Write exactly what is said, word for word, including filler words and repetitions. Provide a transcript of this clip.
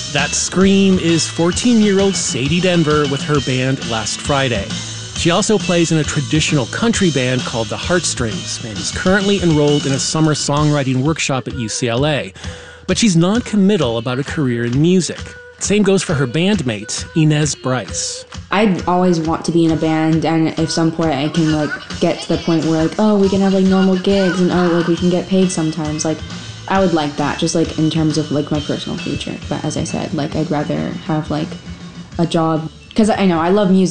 That scream is fourteen-year-old Sadie Denver with her band Last Friday. She also plays in a traditional country band called the Heartstrings and is currently enrolled in a summer songwriting workshop at U C L A. But she's non-committal about a career in music. Same goes for her bandmate, Inez Bryce. I always want to be in a band, and if some point I can like get to the point where like, oh, we can have like normal gigs and oh, like we can get paid sometimes, like I would like that, just like in terms of like my personal future. But as I said, like I'd rather have like a job, because I know I love music.